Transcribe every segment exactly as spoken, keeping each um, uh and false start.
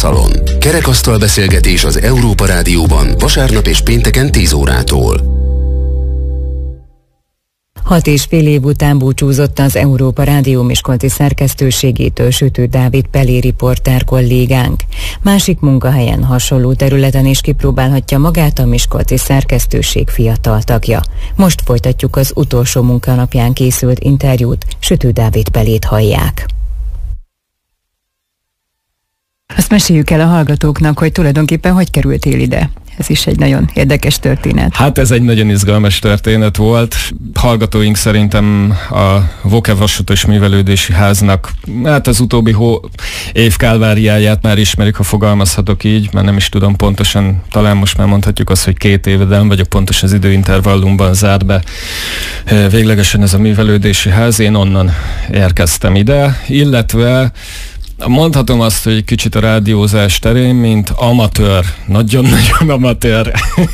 Asztalon. Kerekasztal beszélgetés az Európa Rádióban vasárnap és pénteken tíz órától. Hat és fél év után búcsúzott az Európa Rádió miskolci szerkesztőségétől Sütő Dávid Pelé riporter kollégánk. Másik munkahelyen, hasonló területen is kipróbálhatja magát a miskolci szerkesztőség fiatal tagja. Most folytatjuk az utolsó munkanapján készült interjút, Sütő Dávid Pelét hallják. Azt meséljük el a hallgatóknak, hogy tulajdonképpen hogy kerültél ide. Ez is egy nagyon érdekes történet. Hát ez egy nagyon izgalmas történet volt. Hallgatóink szerintem a Voke Vasútos Művelődési Háznak hát az utóbbi hó év kálváriáját már ismerik, ha fogalmazhatok így, mert nem is tudom pontosan, talán most már mondhatjuk azt, hogy két éve, de nem vagyok pontos az időintervallumban zárt be véglegesen ez a művelődési ház. Én onnan érkeztem ide, illetve mondhatom azt, hogy egy kicsit a rádiózás terén, mint amatőr, nagyon-nagyon amatőr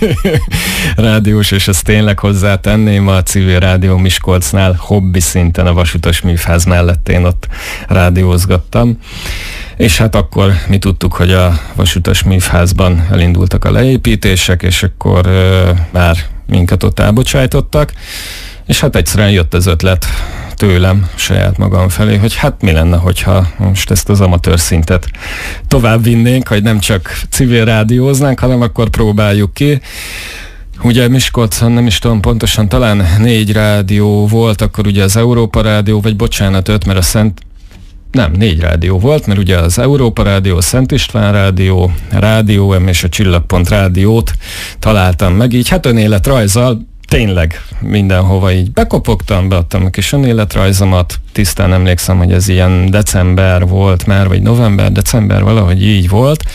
rádiós, és ezt tényleg hozzátenném, a Civil Rádió Miskolcnál hobbi szinten a Vasútos Műfáz mellett én ott rádiózgattam. És hát akkor mi tudtuk, hogy a Vasútos Műfázban elindultak a leépítések, és akkor uh, már minket ott elbocsájtottak, és hát egyszerűen jött az ötlet tőlem, saját magam felé, hogy hát mi lenne, hogyha most ezt az amatőr szintet tovább vinnénk, hogy nem csak civil rádióznánk, hanem akkor próbáljuk ki. Ugye Miskolcon nem is tudom pontosan, talán négy rádió volt, akkor ugye az Európa Rádió, vagy bocsánat, öt, mert a Szent nem, négy rádió volt, mert ugye az Európa Rádió, a Szent István Rádió, a Rádió M és a Csillagpont Rádiót találtam meg, így hát önéletrajzzal tényleg mindenhova így bekopogtam, beadtam a kis önéletrajzomat, tisztán emlékszem, hogy ez ilyen december volt már, vagy november, december, valahogy így volt,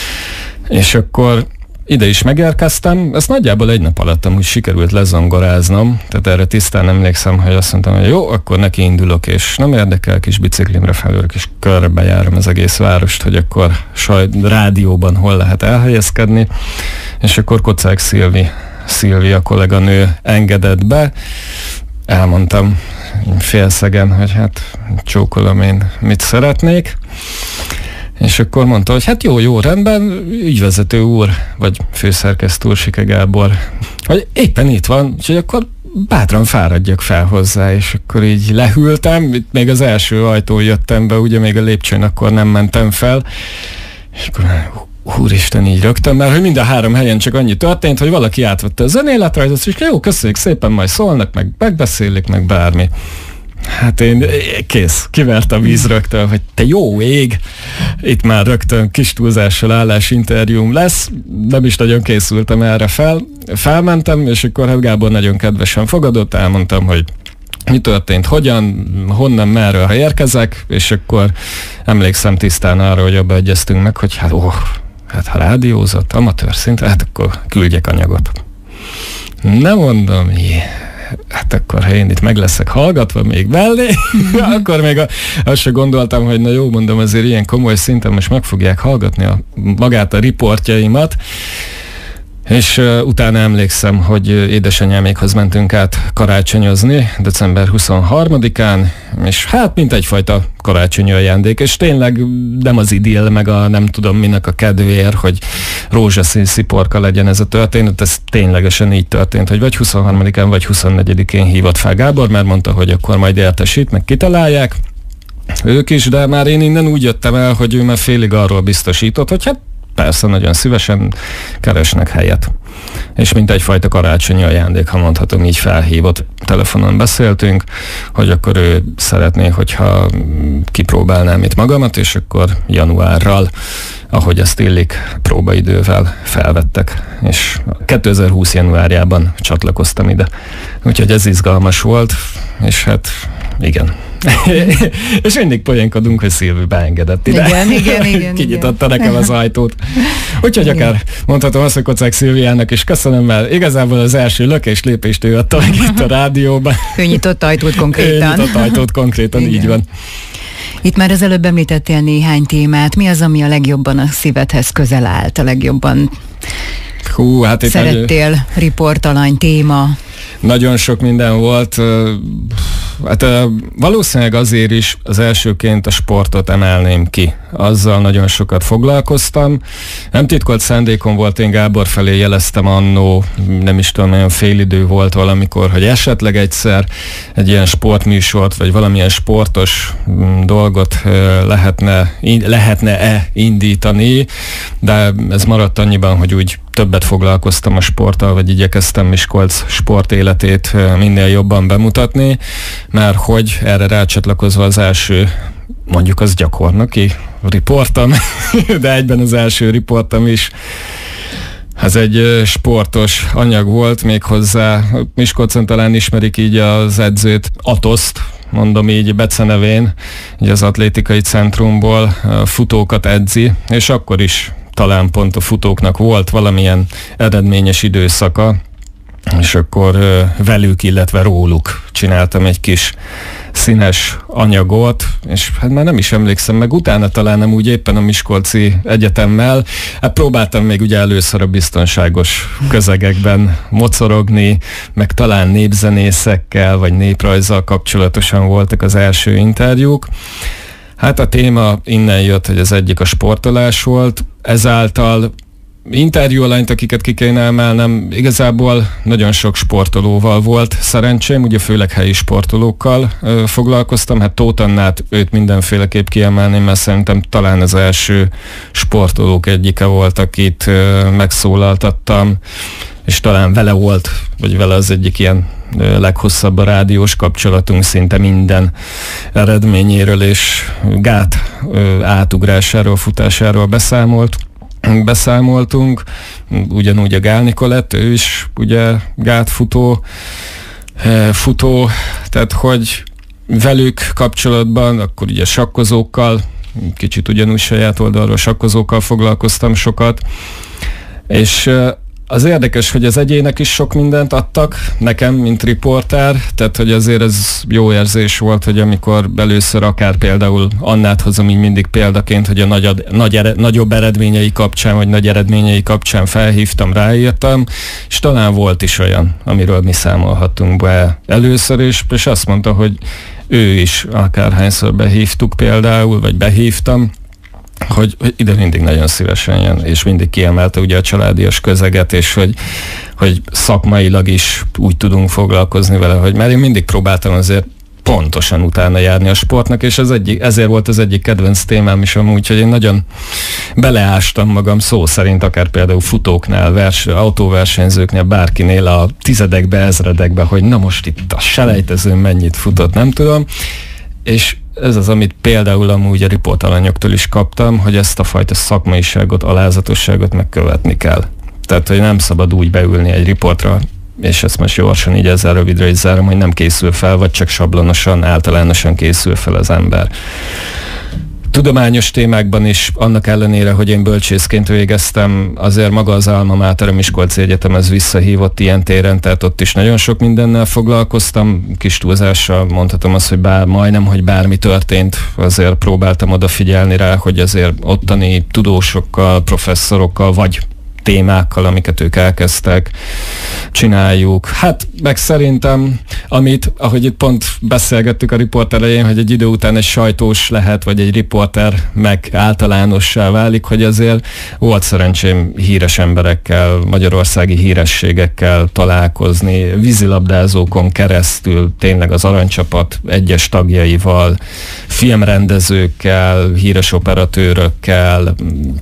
és akkor ide is megérkeztem, ezt nagyjából egy nap alatt amúgy sikerült lezongoráznom, tehát erre tisztán emlékszem, hogy azt mondtam, hogy jó, akkor neki indulok, és nem érdekel, kis biciklimre felülök, és körbejárom az egész várost, hogy akkor saj, rádióban hol lehet elhelyezkedni, és akkor Kocák Szilvi Szilvia kolléganő engedett be, elmondtam félszegen, hogy hát csókolom én mit szeretnék, és akkor mondta, hogy hát jó, jó, rendben, ügyvezető úr, vagy főszerkesztő úr, Sike Gábor, hogy éppen itt van, úgyhogy akkor bátran fáradjak fel hozzá, és akkor így lehűltem, itt még az első ajtón jöttem be, ugye még a lépcsőn akkor nem mentem fel, és akkor úristen, így rögtön, mert hogy mind a három helyen csak annyi történt, hogy valaki átvette az önéletrajzot, és jó, köszönjük szépen, majd szólnak, meg megbeszélik, meg bármi. Hát én kész, kivert a víz rögtön, hogy te jó ég, itt már rögtön kis túlzással állásinterjúm lesz, nem is nagyon készültem erre fel. Felmentem, és akkor hát Gábor nagyon kedvesen fogadott, elmondtam, hogy mi történt, hogyan, honnan, merről, ha érkezek, és akkor emlékszem tisztán arra, hogy abba egyeztünk meg, hogy hát ó, hát ha rádiózott, amatőr szintre, hát akkor küldjek anyagot. Nem mondom, jé. Hát akkor, ha én itt meg leszek hallgatva még mellé, akkor még a, azt se gondoltam, hogy na jó, mondom, azért ilyen komoly szinten most meg fogják hallgatni a, magát a riportjaimat, és uh, utána emlékszem, hogy édesanyámékhoz mentünk át karácsonyozni december huszonharmadikán, és hát mint egyfajta karácsonyi ajándék, és tényleg nem az idill, meg a nem tudom minek a kedvéért, hogy rózsaszín sziporka legyen ez a történet, ez ténylegesen így történt, hogy vagy huszonharmadikán, vagy huszonnegyedikén hívott fel Gábor, mert mondta, hogy akkor majd értesít, meg kitalálják, ők is, de már én innen úgy jöttem el, hogy ő már félig arról biztosított, hogy hát persze, nagyon szívesen keresnek helyet. És mint egyfajta karácsonyi ajándék, ha mondhatom, így felhívott, telefonon beszéltünk, hogy akkor ő szeretné, hogyha kipróbálnám itt magamat, és akkor januárral, ahogy ezt illik, próbaidővel felvettek, és kétezer-húsz januárjában csatlakoztam ide. Úgyhogy ez izgalmas volt, és hát igen. És mindig poénkodunk, hogy Szilvi beengedett ide. Igen, igen, igen. Kinyitotta igen. nekem az ajtót. Úgyhogy igen. Akár mondhatom azt, hogy Kocák Szilviának is köszönöm, mert igazából az első lökés lépést ő adta meg itt a rádióban. Ő nyitott ajtót konkrétan. Ő nyitott ajtót konkrétan, igen. Így van. Itt már az előbb említettél néhány témát. Mi az, ami a legjobban a szívedhez közel állt, a legjobban Hú, hát itt szerettél, nagy... riportalany, téma? Nagyon sok minden volt. Hát valószínűleg azért is az elsőként a sportot emelném ki. Azzal nagyon sokat foglalkoztam. Nem titkolt szándékom volt, én Gábor felé jeleztem annó, nem is tudom, olyan félidő volt valamikor, hogy esetleg egyszer egy ilyen sportműsort, vagy valamilyen sportos dolgot lehetne, lehetne-e indítani, de ez maradt annyiban, hogy úgy többet foglalkoztam a sporttal, vagy igyekeztem Miskolc sportéletét minél jobban bemutatni, mert hogy erre rácsatlakozva az első, mondjuk az gyakornoki riportom, de egyben az első riportom is, ez egy sportos anyag volt, méghozzá Miskolcon talán ismerik így az edzőt, Atoszt, mondom így becenevén, így az atlétikai centrumból futókat edzi, és akkor is talán pont a futóknak volt valamilyen eredményes időszaka, és akkor velük, illetve róluk csináltam egy kis színes anyagot, és hát már nem is emlékszem, meg utána talán nem úgy éppen a Miskolci Egyetemmel, hát próbáltam még ugye először a biztonságos közegekben mocorogni, meg talán népzenészekkel, vagy néprajzzal kapcsolatosan voltak az első interjúk. Hát a téma innen jött, hogy az egyik a sportolás volt, ezáltal interjúalányt, akiket ki kéne emelnem, igazából nagyon sok sportolóval volt szerencsém, ugye főleg helyi sportolókkal ö, foglalkoztam, hát Tóth Annát, őt mindenféleképp kiemelném, mert szerintem talán az első sportolók egyike volt, akit ö, megszólaltattam, és talán vele volt, vagy vele az egyik ilyen ö, leghosszabb a rádiós kapcsolatunk, szinte minden eredményéről és gát ö, átugrásáról, futásáról beszámolt. beszámoltunk, ugyanúgy a Gál Nikolett, ő is ugye gátfutó, futó, tehát hogy velük kapcsolatban, akkor ugye sakkozókkal, kicsit ugyanúgy saját oldalról sakkozókkal foglalkoztam sokat, és az érdekes, hogy az egyének is sok mindent adtak nekem, mint riporter, tehát hogy azért ez jó érzés volt, hogy amikor először akár például Annát hozom így mindig példaként, hogy a nagy, nagy ered, nagyobb eredményei kapcsán, vagy nagy eredményei kapcsán felhívtam, ráírtam, és talán volt is olyan, amiről mi számolhattunk be először is, és azt mondta, hogy ő is akárhányszor behívtuk például, vagy behívtam, hogy, hogy ide mindig nagyon szívesen jön, és mindig kiemelte ugye a családias közeget, és hogy, hogy szakmailag is úgy tudunk foglalkozni vele, hogy mert én mindig próbáltam azért pontosan utána járni a sportnak, és ez egyik, ezért volt az egyik kedvenc témám is amúgy, hogy én nagyon beleástam magam szó szerint, akár például futóknál, vers, autóversenyzőknél, bárkinél a tizedekbe, ezredekbe, hogy na most itt a selejtezőn mennyit futott, nem tudom, és ez az, amit például amúgy a riportalanyoktól is kaptam, hogy ezt a fajta szakmaiságot, alázatosságot megkövetni kell. Tehát, hogy nem szabad úgy beülni egy riportra, és ezt most gyorsan így ezzel rövidre is zárom, hogy nem készül fel, vagy csak sablonosan, általánosan készül fel az ember. Tudományos témákban is, annak ellenére, hogy én bölcsészként végeztem, azért maga az alma mater, a Miskolci Egyetem, ez visszahívott ilyen téren, tehát ott is nagyon sok mindennel foglalkoztam, kis túlzással mondhatom azt, hogy bár, majdnem, hogy bármi történt, azért próbáltam odafigyelni rá, hogy azért ottani tudósokkal, professzorokkal, vagy témákkal, amiket ők elkezdtek, csináljuk. Hát meg szerintem, amit, ahogy itt pont beszélgettük a riport elején, hogy egy idő után egy sajtós lehet, vagy egy riporter meg általánossá válik, hogy azért volt szerencsém híres emberekkel, magyarországi hírességekkel találkozni, vízilabdázókon keresztül, tényleg az Aranycsapat egyes tagjaival, filmrendezőkkel, híres operatőrökkel,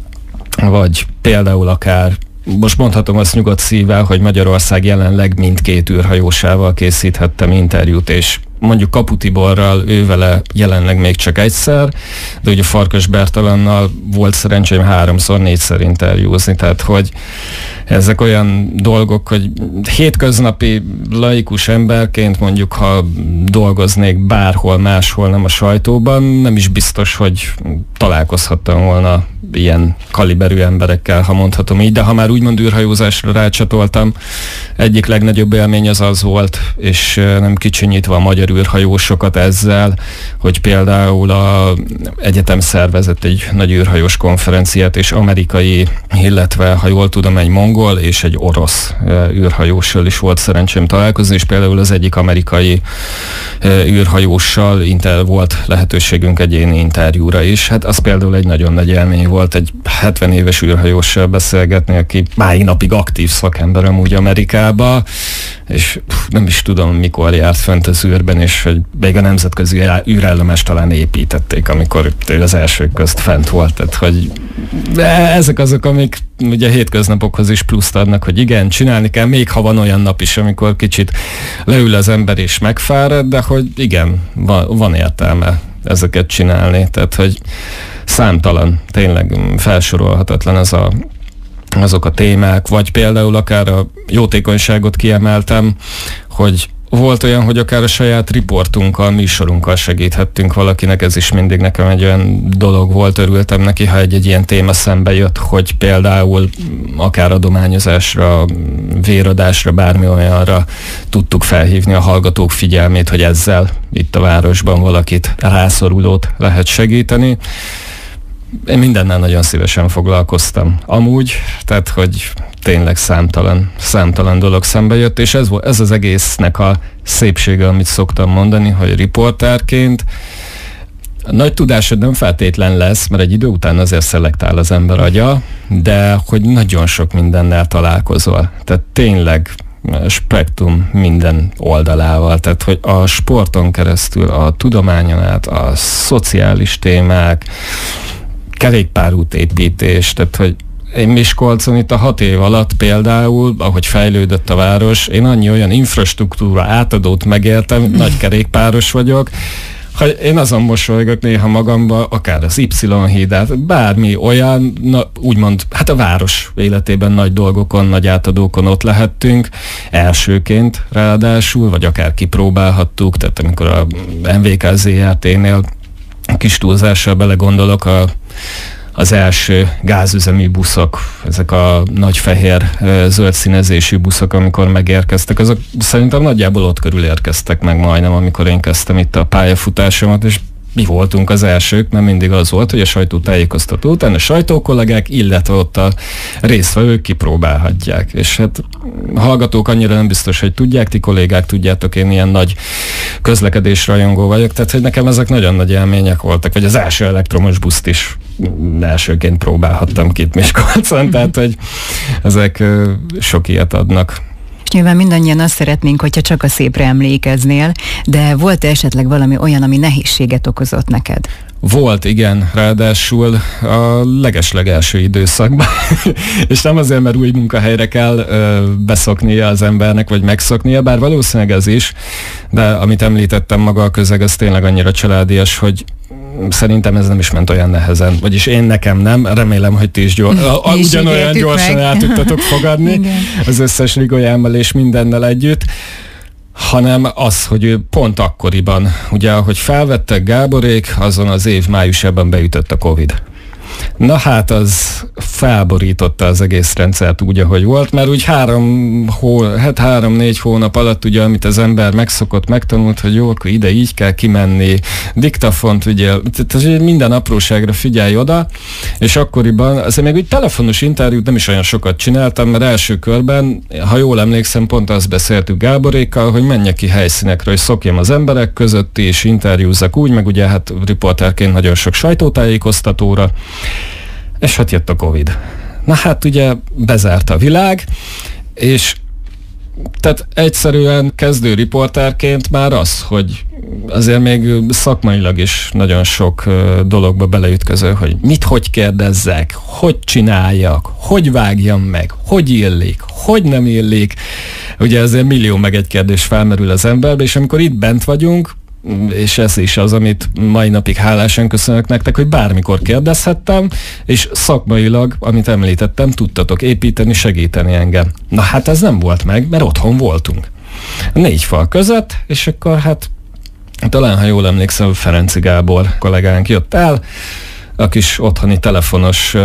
vagy például akár, most mondhatom azt nyugodt szívvel, hogy Magyarország jelenleg mindkét űrhajósával készíthettem interjút, és mondjuk Kapu Tiborral, ővele jelenleg még csak egyszer, de ugye Farkas Bertalannal volt szerencsém háromszor, négyszer interjúzni, tehát hogy ezek olyan dolgok, hogy hétköznapi laikus emberként mondjuk, ha dolgoznék bárhol máshol, nem a sajtóban, nem is biztos, hogy találkozhattam volna ilyen kaliberű emberekkel, ha mondhatom így, de ha már úgymond űrhajózásra rácsatoltam, egyik legnagyobb élmény az az volt, és nem kicsinyítve a magyar űrhajósokat ezzel, hogy például a egyetem szervezett egy nagy űrhajós konferenciát, és amerikai, illetve, ha jól tudom, egy mongol angol és egy orosz űrhajóssal is volt szerencsém találkozni, és például az egyik amerikai űrhajóssal inter volt lehetőségünk egyéni interjúra is. Hát az például egy nagyon nagy élmény volt, egy hetven éves űrhajóssal beszélgetni, aki máig napig aktív szakember amúgy Amerikába, és pff, nem is tudom, mikor járt fönt az űrben, és hogy még a nemzetközi űrállomás talán építették, amikor az elsők közt fent volt. Tehát, hogy ezek azok, amik ugye hétköznapokhoz is pluszt adnak, hogy igen, csinálni kell, még ha van olyan nap is, amikor kicsit leül az ember és megfárad, de hogy igen, van, van értelme ezeket csinálni. Tehát, hogy számtalan, tényleg felsorolhatatlan az a azok a témák, vagy például akár a jótékonyságot kiemeltem, hogy volt olyan, hogy akár a saját riportunkkal, műsorunkkal segíthettünk valakinek, ez is mindig nekem egy olyan dolog volt, örültem neki, ha egy, egy ilyen téma szembe jött, hogy például akár adományozásra, véradásra, bármi olyanra tudtuk felhívni a hallgatók figyelmét, hogy ezzel itt a városban valakit rászorulót lehet segíteni. Én mindennel nagyon szívesen foglalkoztam. Amúgy, tehát, hogy tényleg számtalan, számtalan dolog szembe jött, és ez, ez az egésznek a szépsége, amit szoktam mondani, hogy riportárként nagy tudásod nem feltétlen lesz, mert egy idő után azért szelektál az ember agya, de hogy nagyon sok mindennel találkozol. Tehát tényleg spektrum minden oldalával, tehát hogy a sporton keresztül, a tudományon át, a szociális témák, kerékpárútépítés, tehát hogy én Miskolcon itt a hat év alatt például, ahogy fejlődött a város, én annyi olyan infrastruktúra átadót megéltem, nagy kerékpáros vagyok, hogy én azon mosolygok néha magamba, akár az Y-hídát, bármi olyan, na, úgymond, hát a város életében nagy dolgokon, nagy átadókon ott lehettünk, elsőként ráadásul, vagy akár kipróbálhattuk, tehát amikor a em vé ká zé er té-nél kis túlzással belegondolok, a, az első gázüzemű buszok, ezek a nagy fehér zöld színezésű buszok, amikor megérkeztek, azok szerintem nagyjából ott körül érkeztek meg majdnem, amikor én kezdtem itt a pályafutásomat, és mi voltunk az elsők, mert mindig az volt, hogy a sajtótájékoztató után a sajtókollégák, illetve ott a résztvevők kipróbálhatják. És hát hallgatók annyira nem biztos, hogy tudják, ti kollégák tudjátok, én ilyen nagy közlekedésrajongó vagyok, tehát hogy nekem ezek nagyon nagy élmények voltak, vagy az első elektromos buszt is elsőként próbálhattam ki itt Miskolcon, tehát hogy ezek sok ilyet adnak. Nyilván mindannyian azt szeretnénk, hogyha csak a szépre emlékeznél, de volt-e esetleg valami olyan, ami nehézséget okozott neked? Volt, igen, ráadásul a legeslegelső időszakban, és nem azért, mert új munkahelyre kell ö, beszoknia az embernek, vagy megszoknia, bár valószínűleg ez is, de amit említettem, maga a közeg, az tényleg annyira családias, hogy szerintem ez nem is ment olyan nehezen. Vagyis én nekem nem, remélem, hogy ti is gyors, ugyanolyan gyorsan el tudtatok fogadni az összes rigolyámmal és mindennel együtt, hanem az, hogy ő pont akkoriban, ugye ahogy felvettek Gáborék, azon az év májusában beütött a Covid. Na hát az felborította az egész rendszert úgy, ahogy volt, mert úgy három, hó, hát három-négy hónap alatt ugye, amit az ember megszokott, megtanult, hogy jó, akkor ide így kell kimenni, diktafont ugye, tehát minden apróságra figyelj oda, és akkoriban, azért még úgy telefonos interjút nem is olyan sokat csináltam, mert első körben, ha jól emlékszem, pont azt beszéltük Gáborékkal, hogy menjek ki helyszínekre, hogy szokjam az emberek között, és interjúzzak úgy, meg ugye hát riporterként nagyon sok sajtótájékoztatóra, és hát jött a Covid. Na hát ugye bezárt a világ, és tehát egyszerűen kezdő riportárként már az, hogy azért még szakmailag is nagyon sok dologba beleütköző, hogy mit, hogy kérdezzek, hogy csináljak, hogy vágjam meg, hogy illik, hogy nem illik. Ugye azért millió meg egy kérdés felmerül az emberbe, és amikor itt bent vagyunk, és ez is az, amit mai napig hálásan köszönök nektek, hogy bármikor kérdezhettem, és szakmailag, amit említettem, tudtatok építeni, segíteni engem. Na hát ez nem volt meg, mert otthon voltunk. Négy fal között, és akkor hát talán, ha jól emlékszem, Ferenci Gábor kollégánk jött el, a kis otthoni telefonos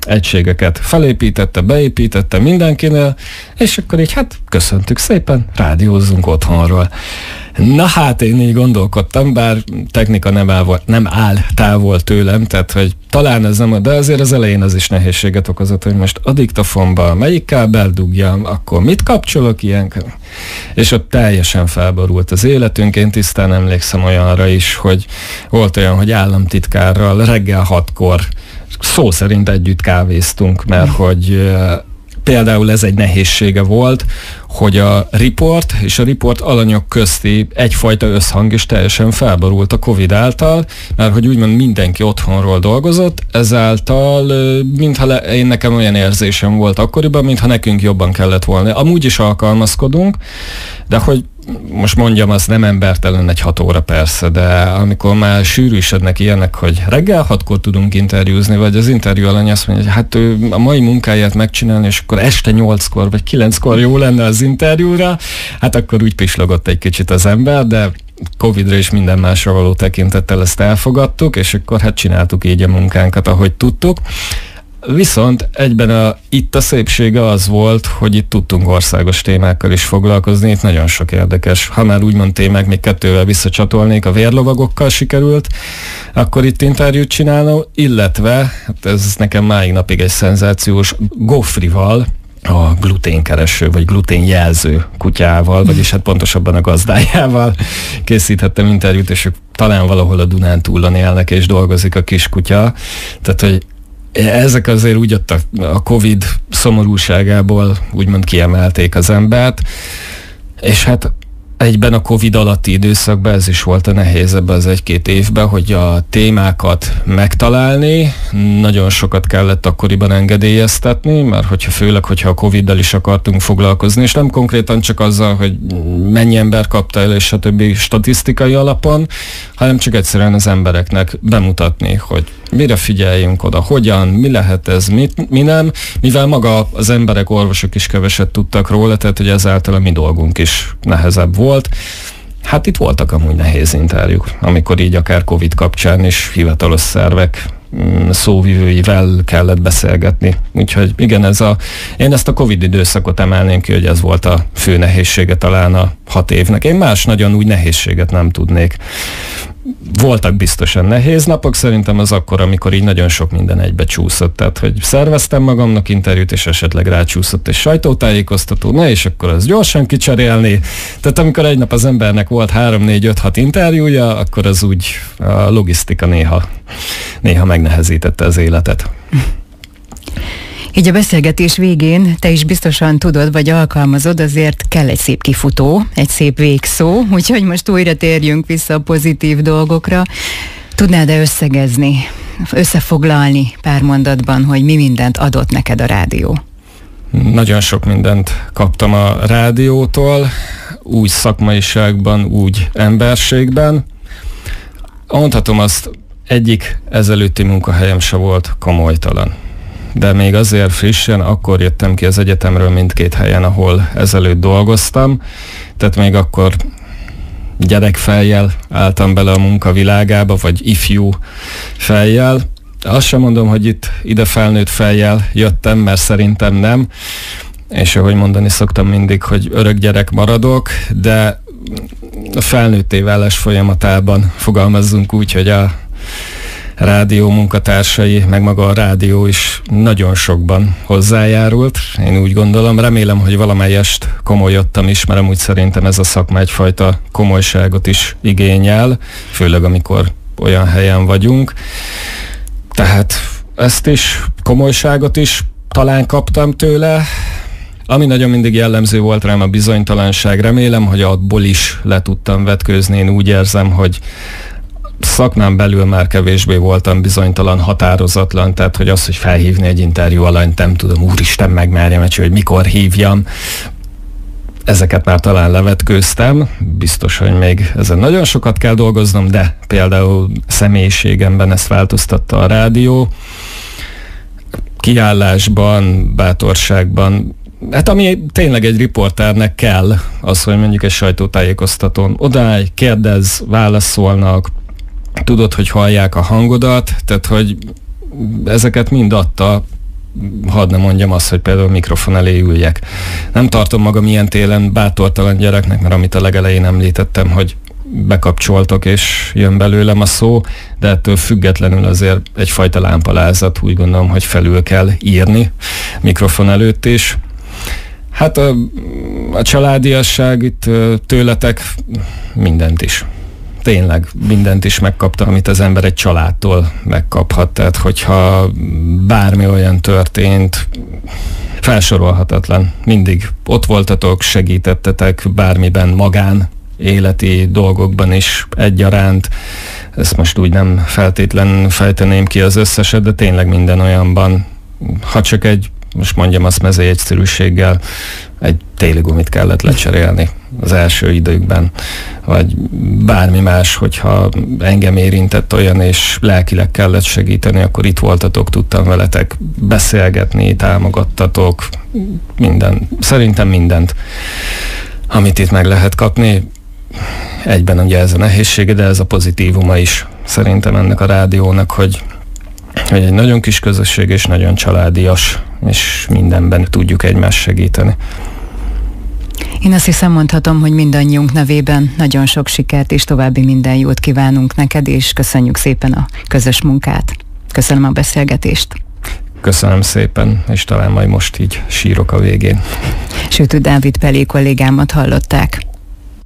egységeket felépítette, beépítette mindenkinél, és akkor így hát köszöntük szépen, rádiózzunk otthonról. Na hát én így gondolkodtam, bár technika nem áll, nem áll távol tőlem, tehát hogy talán ez nem, de azért az elején az is nehézséget okozott, hogy most a diktafonba melyik kábel dugjam, akkor mit kapcsolok ilyenkor? És ott teljesen felborult az életünk. Én tisztán emlékszem olyanra is, hogy volt olyan, hogy államtitkárral reggel hatkor szó szerint együtt kávéztunk, mert hogy például ez egy nehézsége volt, hogy a riport és a riport alanyok közti egyfajta összhang is teljesen felborult a Covid által, mert hogy úgymond mindenki otthonról dolgozott, ezáltal mintha le, én nekem olyan érzésem volt akkoriban, mintha nekünk jobban kellett volna. Amúgy is alkalmazkodunk, de hogy most mondjam, az nem embertelen egy hat óra persze, de amikor már sűrűsödnek ilyenek, hogy reggel hatkor tudunk interjúzni, vagy az interjú alany azt mondja, hogy hát ő a mai munkáját megcsinálni, és akkor este nyolckor vagy kilenckor jó lenne az interjúra, hát akkor úgy pislogott egy kicsit az ember, de Covidra és minden másra való tekintettel ezt elfogadtuk, és akkor hát csináltuk így a munkánkat, ahogy tudtuk. Viszont egyben a, itt a szépsége az volt, hogy itt tudtunk országos témákkal is foglalkozni, itt nagyon sok érdekes, ha már úgymond témák, még kettővel visszacsatolnék, a vérlovagokkal sikerült, akkor itt interjút csinálnom, illetve, hát ez nekem máig napig egy szenzációs, Gofrival, a gluténkereső, vagy gluténjelző kutyával, vagyis hát pontosabban a gazdájával készíthettem interjút, és ők talán valahol a Dunántúlon élnek, és dolgozik a kiskutya, tehát, hogy ezek azért úgy ott a, a Covid szomorúságából úgymond kiemelték az embert, és hát egyben a Covid alatti időszakban ez is volt a nehéz ebben az egy-két évben, hogy a témákat megtalálni, nagyon sokat kellett akkoriban engedélyeztetni, mert hogyha főleg, hogyha a Coviddal is akartunk foglalkozni, és nem konkrétan csak azzal, hogy mennyi ember kapta el, és a többi statisztikai alapon, hanem csak egyszerűen az embereknek bemutatni, hogy mire figyeljünk oda, hogyan, mi lehet ez, mit, mi nem, mivel maga az emberek, orvosok is keveset tudtak róla, tehát hogy ezáltal a mi dolgunk is nehezebb volt. Hát itt voltak amúgy nehéz interjúk, amikor így akár Covid kapcsán is hivatalos szervek szóvivőivel kellett beszélgetni. Úgyhogy igen, ez a, én ezt a Covid időszakot emelném ki, hogy ez volt a fő nehézsége talán a hat évnek. Én más nagyon úgy nehézséget nem tudnék. Voltak biztosan nehéz napok, szerintem az akkor, amikor így nagyon sok minden egybe csúszott. Tehát, hogy szerveztem magamnak interjút, és esetleg rácsúszott egy sajtótájékoztató, na és akkor az gyorsan kicserélni. Tehát amikor egy nap az embernek volt három, négy, öt, hat interjúja, akkor az úgy a logisztika néha, néha megnehezítette az életet. Így a beszélgetés végén te is biztosan tudod, vagy alkalmazod, azért kell egy szép kifutó, egy szép végszó, úgyhogy most újra térjünk vissza a pozitív dolgokra. Tudnád-e összegezni, összefoglalni pár mondatban, hogy mi mindent adott neked a rádió? Nagyon sok mindent kaptam a rádiótól, úgy szakmaiságban, úgy emberségben. Mondhatom azt, egyik ezelőtti munkahelyem se volt komolytalan. De még azért frissen, akkor jöttem ki az egyetemről mindkét helyen, ahol ezelőtt dolgoztam, tehát még akkor gyerekfejjel álltam bele a munkavilágába, vagy ifjú fejjel. Azt sem mondom, hogy itt ide felnőtt fejjel jöttem, mert szerintem nem, és ahogy mondani szoktam mindig, hogy örök gyerek maradok, de a felnőtté válás folyamatában fogalmazzunk úgy, hogy a rádió munkatársai, meg maga a rádió is nagyon sokban hozzájárult. Én úgy gondolom, remélem, hogy valamelyest komolyodtam is, mert amúgy szerintem ez a szakma egyfajta komolyságot is igényel, főleg amikor olyan helyen vagyunk. Tehát ezt is, komolyságot is talán kaptam tőle. Ami nagyon mindig jellemző volt rám, a bizonytalanság. Remélem, hogy abból is le tudtam vetkőzni. Én úgy érzem, hogy szakmán belül már kevésbé voltam bizonytalan, határozatlan, tehát hogy az, hogy felhívni egy interjú alanyt, nem tudom, úristen, megmerjem, hogy mikor hívjam. Ezeket már talán levetkőztem, biztos, hogy még ezen nagyon sokat kell dolgoznom, de például személyiségemben ezt változtatta a rádió. Kiállásban, bátorságban, hát ami tényleg egy riporternek kell, az, hogy mondjuk egy sajtótájékoztatón odállj, kérdezz, válaszolnak, tudod, hogy hallják a hangodat, tehát hogy ezeket mind adta hadd ne mondjam azt, hogy például mikrofon elé üljek. Nem tartom magam ilyen télen bátortalan gyereknek, mert amit a legelején említettem, hogy bekapcsoltok és jön belőlem a szó, de ettől függetlenül azért egyfajta lámpalázat, úgy gondolom, hogy felül kell írni mikrofon előtt is. Hát a, a családiasság itt tőletek mindent is. Tényleg mindent is megkapta, amit az ember egy családtól megkaphat. Tehát, hogyha bármi olyan történt, felsorolhatatlan. Mindig ott voltatok, segítettetek bármiben, magán, életi dolgokban is egyaránt. Ezt most úgy nem feltétlen fejteném ki az összeset, de tényleg minden olyanban, ha csak egy, most mondjam azt mezei egyszerűséggel, egy téli gumit kellett lecserélni az első időkben, vagy bármi más, hogyha engem érintett olyan, és lelkileg kellett segíteni, akkor itt voltatok, tudtam veletek beszélgetni, támogattatok, minden, szerintem mindent, amit itt meg lehet kapni. Egyben ugye ez a nehézsége, de ez a pozitívuma is szerintem ennek a rádiónak, hogy, hogy egy nagyon kis közösség és nagyon családias, és mindenben tudjuk egymást segíteni. Én azt hiszem, mondhatom, hogy mindannyiunk nevében nagyon sok sikert és további minden jót kívánunk neked, és köszönjük szépen a közös munkát. Köszönöm a beszélgetést. Köszönöm szépen, és talán majd most így sírok a végén. Sütő Dávid Pelé kollégámat hallották.